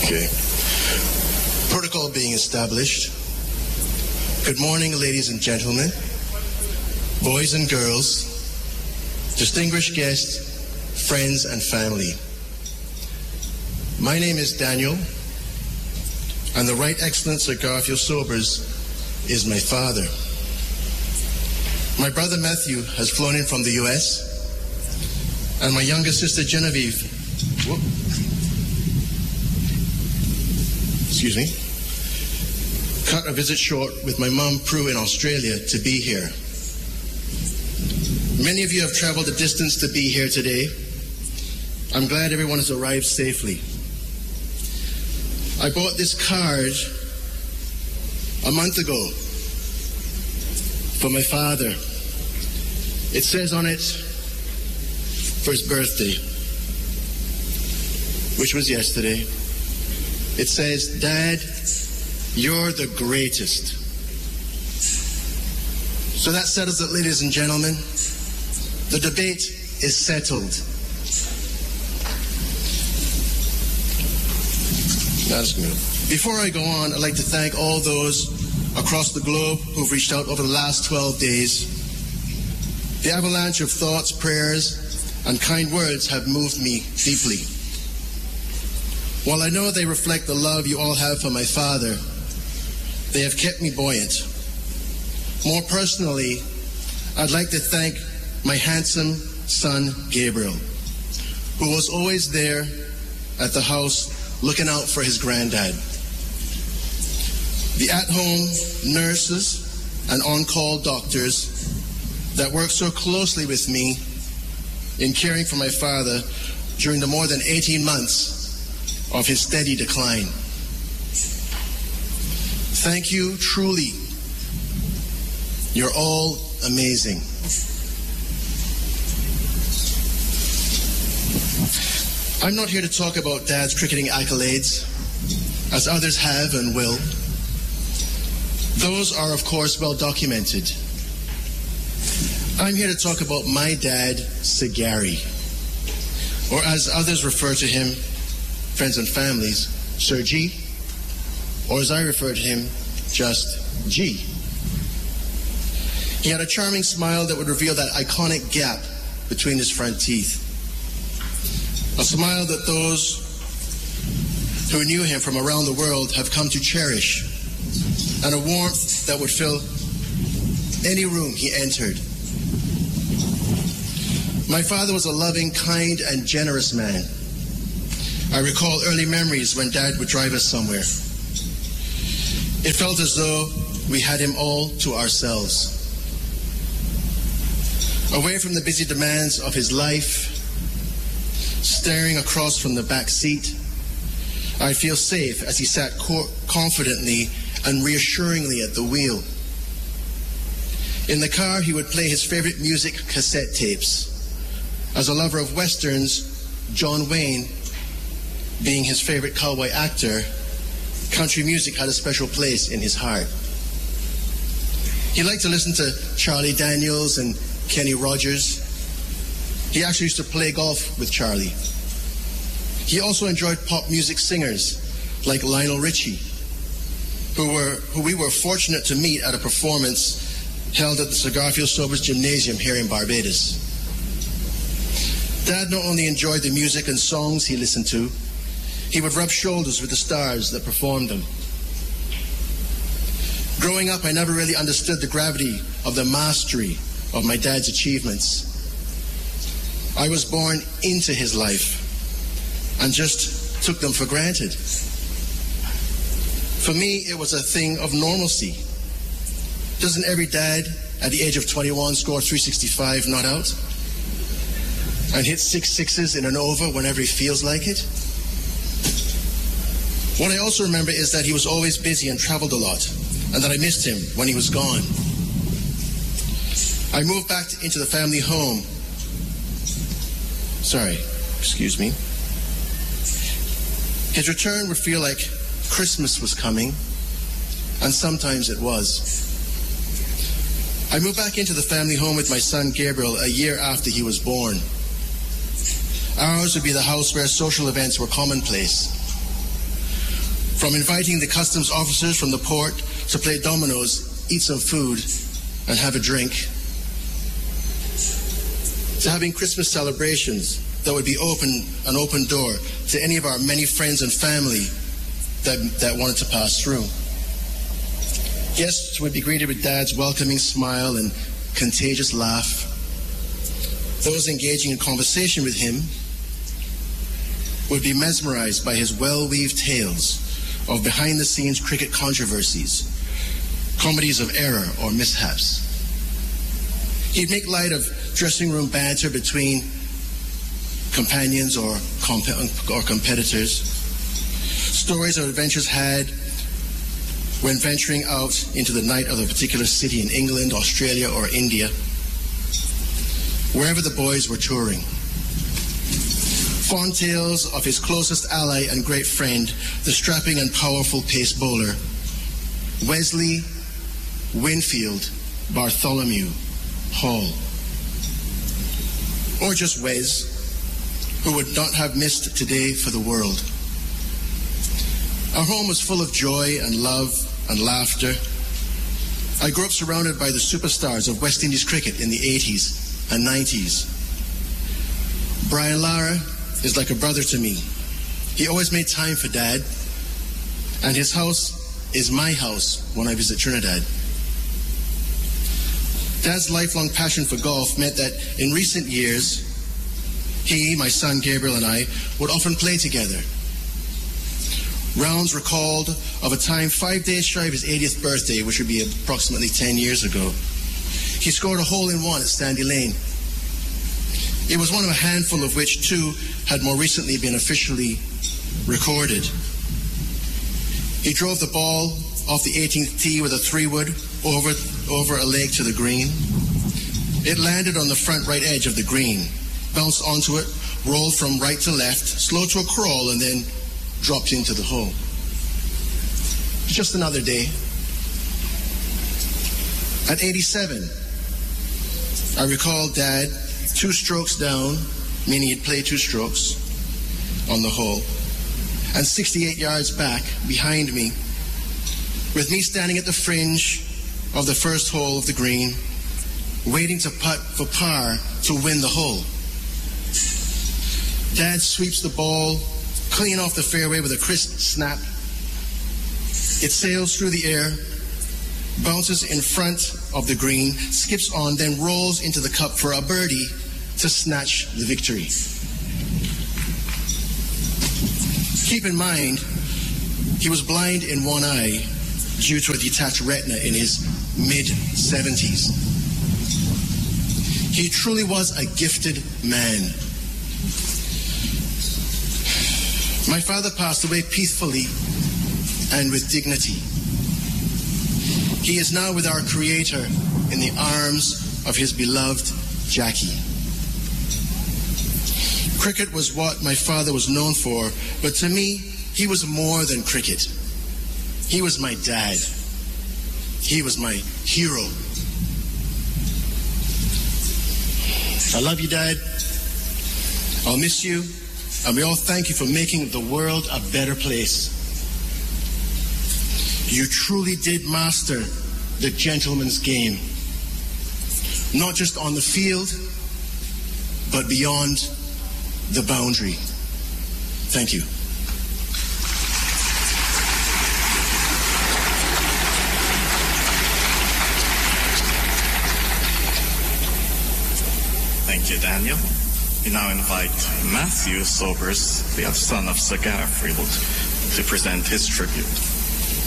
Okay. Protocol being established. Good morning, ladies and gentlemen, boys and girls, distinguished guests, friends and family. My name is Daniel, and the Right Excellent Sir Garfield Sobers is my father. My brother Matthew has flown in from the U.S., and my younger sister Genevieve, cut a visit short with my mum Prue in Australia to be here. Many of you have traveled a distance to be here today. I'm glad everyone has arrived safely. I bought this card a month ago for my father. It says on it, for his birthday, which was yesterday, it says, "Dad, you're the greatest." So that settles it, ladies and gentlemen. The debate is settled. Before I go on, I'd like to thank all those across the globe who've reached out over the last 12 days. The avalanche of thoughts, prayers, and kind words have moved me deeply. While I know they reflect the love you all have for my father, they have kept me buoyant. More personally, I'd like to thank my handsome son, Gabriel, who was always there at the house looking out for his granddad. The at-home nurses and on-call doctors that worked so closely with me in caring for my father during the more than 18 months of his steady decline. Thank you, truly. You're all amazing. I'm not here to talk about Dad's cricketing accolades, as others have and will. Those are, of course, well documented. I'm here to talk about my dad, Sir Gary, or as others refer to him, friends and families, Sir G, or as I refer to him, just G. He had a charming smile that would reveal that iconic gap between his front teeth. A smile that those who knew him from around the world have come to cherish, and a warmth that would fill any room he entered. My father was a loving, kind, and generous man. I recall early memories when Dad would drive us somewhere. It felt as though we had him all to ourselves. Away from the busy demands of his life, staring across from the back seat, I'd feel safe as he sat confidently and reassuringly at the wheel. In the car, he would play his favorite music cassette tapes. As a lover of westerns, John Wayne being his favorite cowboy actor, country music had a special place in his heart. He liked to listen to Charlie Daniels and Kenny Rogers. He actually used to play golf with Charlie. He also enjoyed pop music singers like Lionel Richie, who we were fortunate to meet at a performance held at the Sir Garfield Sobers Gymnasium here in Barbados. Dad not only enjoyed the music and songs he listened to, he would rub shoulders with the stars that performed them. Growing up, I never really understood the gravity of the mastery of my dad's achievements. I was born into his life and just took them for granted. For me, it was a thing of normalcy. Doesn't every dad at the age of 21 score 365 not out and hit 6 sixes in an over whenever he feels like it? What I also remember is that he was always busy and traveled a lot, and that I missed him when he was gone. I moved back into the family home. Excuse me. His return would feel like Christmas was coming, and sometimes it was. I moved back into the family home with my son Gabriel a year after he was born. Ours would be the house where social events were commonplace. From inviting the customs officers from the port to play dominoes, eat some food, and have a drink, to having Christmas celebrations that would be an open door to any of our many friends and family that wanted to pass through. Guests would be greeted with Dad's welcoming smile and contagious laugh. Those engaging in conversation with him would be mesmerized by his well-weaved tales of behind-the-scenes cricket controversies, comedies of error or mishaps. He'd make light of dressing room banter between companions or competitors, stories of adventures had when venturing out into the night of a particular city in England, Australia, or India, wherever the boys were touring. Fond tales of his closest ally and great friend, the strapping and powerful pace bowler, Wesley Winfield Bartholomew Hall. Or just Wes, who would not have missed today for the world. Our home was full of joy and love and laughter. I grew up surrounded by the superstars of West Indies cricket in the 80s and 90s. Brian Lara is like a brother to me. He always made time for Dad, and his house is my house when I visit Trinidad. Dad's lifelong passion for golf meant that in recent years, he, my son Gabriel, and I would often play together. Rounds recalled of a time 5 days shy of his 80th birthday, which would be approximately 10 years ago. He scored a hole-in-one at Sandy Lane. It was one of a handful of which two had more recently been officially recorded. He drove the ball off the 18th tee with a 3-wood over a leg to the green. It landed on the front right edge of the green, bounced onto it, rolled from right to left, slow to a crawl, and then dropped into the hole. Just another day. At 87, I recall Dad 2 strokes down, meaning he'd play 2 strokes on the hole, and 68 yards back behind me, with me standing at the fringe of the first hole of the green, waiting to putt for par to win the hole. Dad sweeps the ball clean off the fairway with a crisp snap. It sails through the air, bounces in front of the green, skips on, then rolls into the cup for a birdie to snatch the victory. Keep in mind, he was blind in one eye due to a detached retina in his mid-70s. He truly was a gifted man. My father passed away peacefully and with dignity. He is now with our Creator in the arms of his beloved Jackie. Cricket was what my father was known for, but to me, he was more than cricket. He was my dad. He was my hero. I love you, Dad. I'll miss you, and we all thank you for making the world a better place. You truly did master the gentleman's game, not just on the field, but beyond the boundary. Thank you. Thank you, Daniel. We now invite Matthew Sobers, the son of Sir Garfield, to present his tribute.